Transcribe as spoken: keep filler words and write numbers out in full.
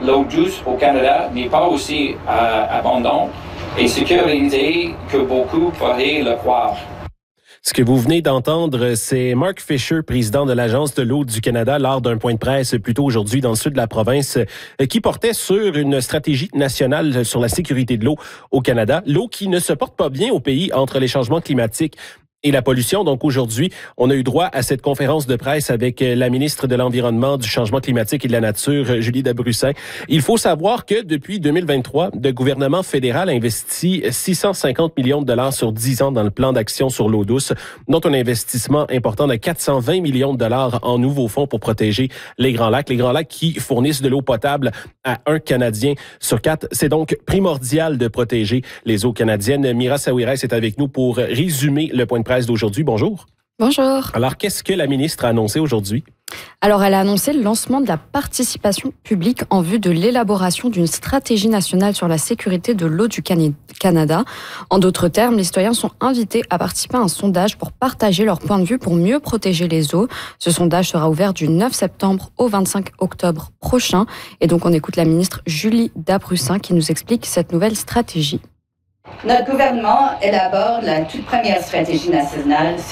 l'eau douce au Canada n'est pas aussi euh, abondante et sécurisée que beaucoup pourraient le croire. Ce que vous venez d'entendre, c'est Mark Fisher, président de l'Agence de l'eau du Canada, lors d'un point de presse plus tôt aujourd'hui dans le sud de la province, qui portait sur une stratégie nationale sur la sécurité de l'eau au Canada. L'eau qui ne se porte pas bien au pays entre les changements climatiques et la pollution. Donc aujourd'hui, on a eu droit à cette conférence de presse avec la ministre de l'Environnement, du Changement climatique et de la Nature, Julie Dabrussin. Il faut savoir que depuis deux mille vingt-trois, le gouvernement fédéral a investi six cent cinquante millions de dollars sur dix ans dans le plan d'action sur l'eau douce, dont un investissement important de quatre cent vingt millions de dollars en nouveaux fonds pour protéger les Grands Lacs. Les Grands Lacs qui fournissent de l'eau potable à un Canadien sur quatre. C'est donc primordial de protéger les eaux canadiennes. Mira Saouirès est avec nous pour résumer le point de presse d'aujourd'hui. Bonjour. Bonjour. Alors, qu'est-ce que la ministre a annoncé aujourd'hui? Alors, elle a annoncé le lancement de la participation publique en vue de l'élaboration d'une stratégie nationale sur la sécurité de l'eau du Canada. En d'autres termes, les citoyens sont invités à participer à un sondage pour partager leur point de vue pour mieux protéger les eaux. Ce sondage sera ouvert du neuf septembre au vingt-cinq octobre prochain. Et donc, on écoute la ministre Julie Dabrussin qui nous explique cette nouvelle stratégie. Notre gouvernement élabore la toute première stratégie nationale